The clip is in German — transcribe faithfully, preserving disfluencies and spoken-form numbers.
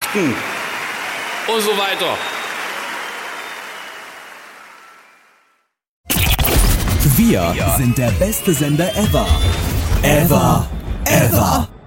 und so weiter. Wir sind der beste Sender ever. Ever. Ever.